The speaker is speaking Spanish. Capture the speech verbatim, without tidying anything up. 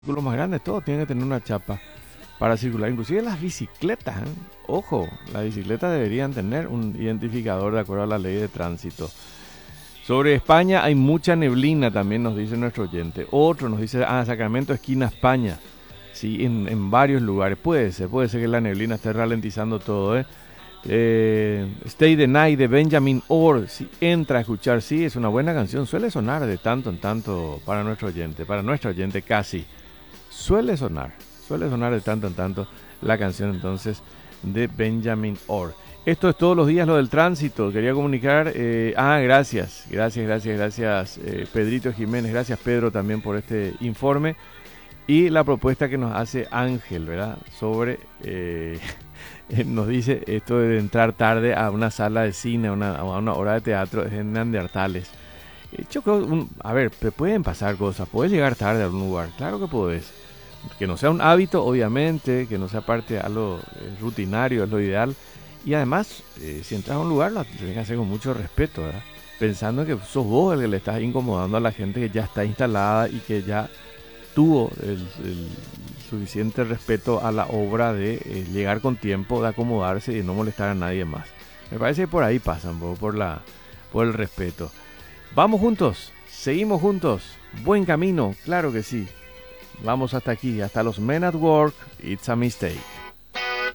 vehículos más grandes, todos tienen que tener una chapa para circular, inclusive las bicicletas, ¿eh? Ojo, las bicicletas deberían tener un identificador de acuerdo a la ley de tránsito. Sobre España hay mucha neblina, también nos dice nuestro oyente. Otro nos dice, ah, Sacramento, esquina España. Sí, en, en varios lugares. Puede ser, puede ser que la neblina esté ralentizando todo, ¿eh? Eh, Stay the Night de Benjamin Orr, si entra a escuchar, sí, es una buena canción, suele sonar de tanto en tanto para nuestro oyente, para nuestro oyente casi, suele sonar, suele sonar de tanto en tanto la canción entonces de Benjamin Orr. Esto es todos los días lo del tránsito, quería comunicar, eh, ah, gracias, gracias, gracias, gracias eh, Pedrito Jiménez, gracias Pedro también por este informe y la propuesta que nos hace Ángel, ¿verdad? Sobre... Eh, nos dice esto de entrar tarde a una sala de cine, a una, a una hora de teatro, es en Neandertales. Eh, Yo creo, un, a ver, te pueden pasar cosas, puedes llegar tarde a un lugar, claro que puedes. Que no sea un hábito, obviamente, que no sea parte de algo eh, rutinario, es lo ideal. Y además, eh, si entras a un lugar, lo tienes que hacer con mucho respeto, ¿verdad? Pensando que sos vos el que le estás incomodando a la gente que ya está instalada y que ya tuvo el, el suficiente respeto a la obra de eh, llegar con tiempo, de acomodarse y no molestar a nadie más. Me parece que por ahí pasan, por, por, la, por el respeto. Vamos juntos, seguimos juntos, buen camino, claro que sí. Vamos hasta aquí, hasta los Men at Work, It's a Mistake.